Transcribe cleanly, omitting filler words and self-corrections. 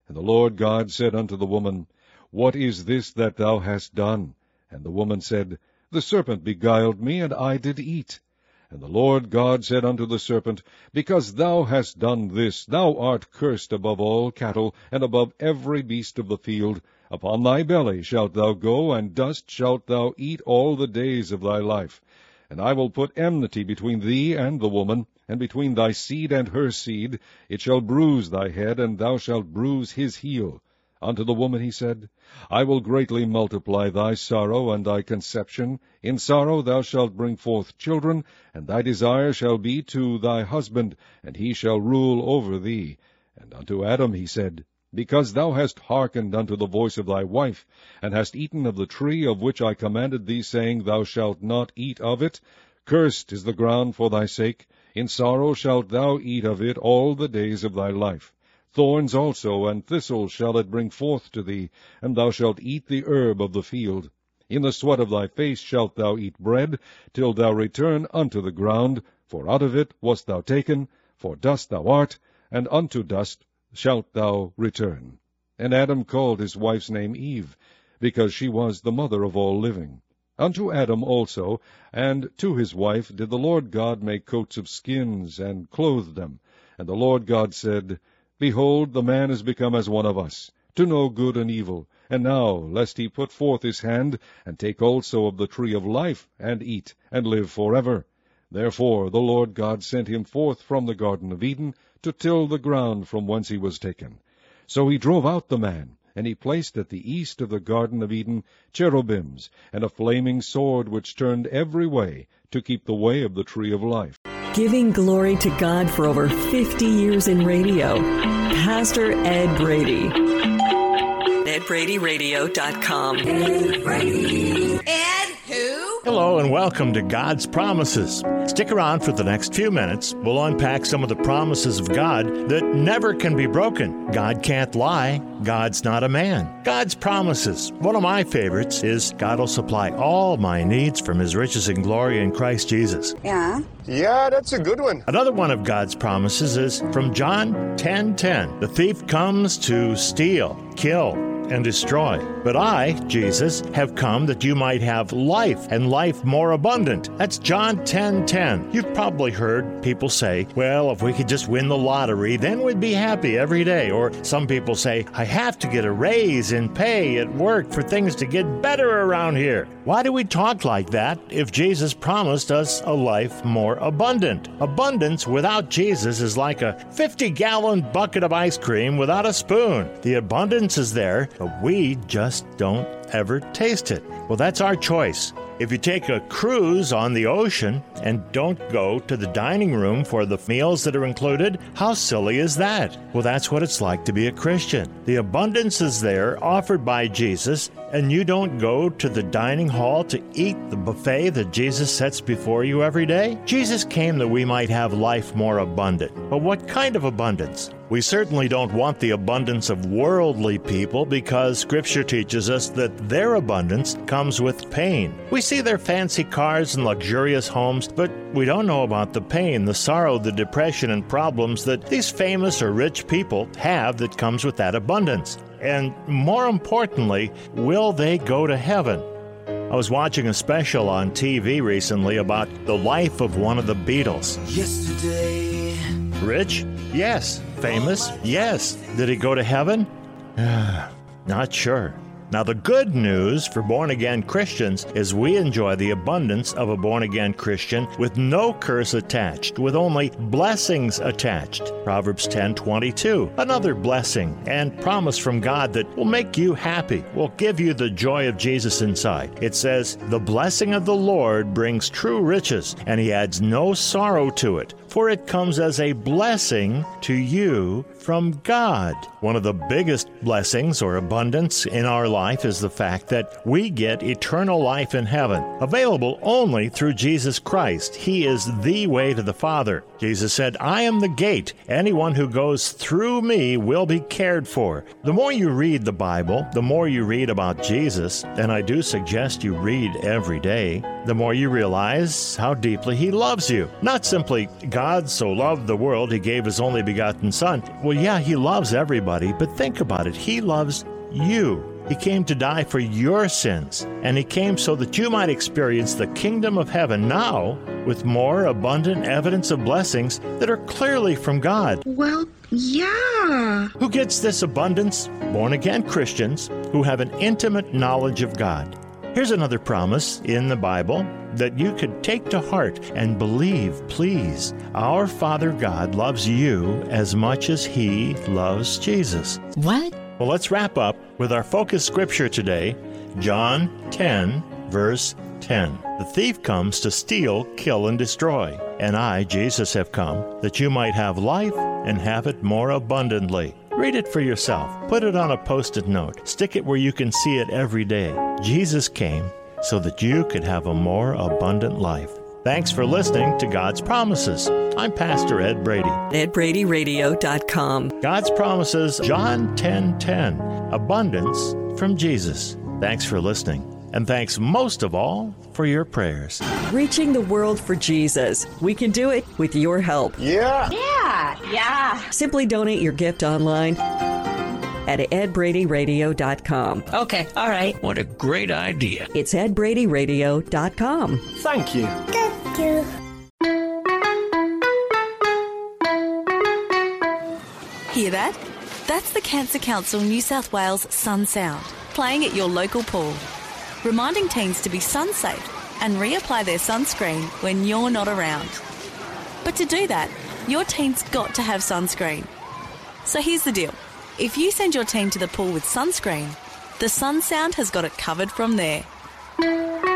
And the Lord God said unto the woman, What is this that thou hast done? And the woman said, The serpent beguiled me, and I did eat. And the Lord God said unto the serpent, Because thou hast done this, thou art cursed above all cattle, and above every beast of the field. Upon thy belly shalt thou go, and dust shalt thou eat all the days of thy life. And I will put enmity between thee and the woman, and between thy seed and her seed. It shall bruise thy head, and thou shalt bruise his heel. Unto the woman he said, I will greatly multiply thy sorrow and thy conception. In sorrow thou shalt bring forth children, and thy desire shall be to thy husband, and he shall rule over thee. And unto Adam he said, Because thou hast hearkened unto the voice of thy wife, and hast eaten of the tree of which I commanded thee, saying, Thou shalt not eat of it, cursed is the ground for thy sake. In sorrow shalt thou eat of it all the days of thy life. Thorns also and thistles shall it bring forth to thee, and thou shalt eat the herb of the field. In the sweat of thy face shalt thou eat bread, till thou return unto the ground, for out of it wast thou taken, for dust thou art, and unto dust shalt thou return. And Adam called his wife's name Eve, because she was the mother of all living. Unto Adam also, and to his wife, did the Lord God make coats of skins, and clothe them. And the Lord God said, Behold, the man is become as one of us, to know good and evil. And now, lest he put forth his hand, and take also of the tree of life, and eat, and live forever. Therefore the Lord God sent him forth from the Garden of Eden, to till the ground from whence he was taken. So he drove out the man, and he placed at the east of the Garden of Eden cherubims, and a flaming sword which turned every way, to keep the way of the tree of life. Giving glory to God for over 50 years in radio, Pastor Ed Brady. EdBradyRadio.com. Ed Brady. Ed who? Hello and welcome to God's Promises. Stick around for the next few minutes. We'll unpack some of the promises of God that never can be broken. God can't lie. God's not a man. God's promises. One of my favorites is God will supply all my needs from His riches and glory in Christ Jesus. Yeah, that's a good one. Another one of God's promises is from John 10:10. The thief comes to steal, kill, and destroy. But I, Jesus, have come that you might have life, and life more abundant. That's John 10:10. You've probably heard people say, well, if we could just win the lottery, then we'd be happy every day. Or some people say, I have to get a raise in pay at work for things to get better around here. Why do we talk like that if Jesus promised us a life more abundant? Abundance without Jesus is like a 50-gallon bucket of ice cream without a spoon. The abundance is there, but we just don't ever taste it. Well, that's our choice. If you take a cruise on the ocean and don't go to the dining room for the meals that are included, how silly is that? Well, that's what it's like to be a Christian. The abundance is there, offered by Jesus, and you don't go to the dining hall to eat the buffet that Jesus sets before you every day? Jesus came that we might have life more abundant. But what kind of abundance? We certainly don't want the abundance of worldly people, because Scripture teaches us that their abundance comes with pain. We see their fancy cars and luxurious homes, but we don't know about the pain, the sorrow, the depression, and problems that these famous or rich people have that comes with that abundance. And more importantly, will they go to heaven? I was watching a special on TV recently about the life of one of the Beatles. Yesterday. Rich? Yes. Famous? Yes. Did he go to heaven? Not sure. Now, the good news for born-again Christians is we enjoy the abundance of a born-again Christian with no curse attached, with only blessings attached. Proverbs 10:22, another blessing and promise from God that will make you happy, will give you the joy of Jesus inside. It says, the blessing of the Lord brings true riches, and He adds no sorrow to it, for it comes as a blessing to you from God. One of the biggest blessings or abundance in our life is the fact that we get eternal life in heaven, available only through Jesus Christ. He is the way to the Father. Jesus said, I am the gate. Anyone who goes through me will be cared for. The more you read the Bible, the more you read about Jesus, and I do suggest you read every day, the more you realize how deeply He loves you. Not simply, God so loved the world, He gave His only begotten Son. Well, yeah, He loves everybody, but think about it. He loves you. He came to die for your sins, and He came so that you might experience the kingdom of heaven now with more abundant evidence of blessings that are clearly from God. Well, yeah. Who gets this abundance? Born-again Christians who have an intimate knowledge of God. Here's another promise in the Bible that you could take to heart and believe, please. Our Father God loves you as much as He loves Jesus. What? Well, let's wrap up with our focus scripture today, John 10, verse 10. The thief comes to steal, kill, and destroy. And I, Jesus, have come that you might have life and have it more abundantly. Read it for yourself. Put it on a Post-it note. Stick it where you can see it every day. Jesus came so that you could have a more abundant life. Thanks for listening to God's Promises. I'm Pastor Ed Brady. EdBradyRadio.com. God's Promises, John 10:10. Abundance from Jesus. Thanks for listening. And thanks most of all for your prayers. Reaching the world for Jesus. We can do it with your help. Yeah. Yeah. Simply donate your gift online at EdBradyRadio.com. Okay, all right. What a great idea. It's EdBradyRadio.com. Thank you. Hear that? That's the Cancer Council New South Wales Sun Sound, playing at your local pool, reminding teens to be sun safe and reapply their sunscreen when you're not around. But to do that, your teen's got to have sunscreen. So here's the deal. If you send your teen to the pool with sunscreen, the Sun Sound has got it covered from there.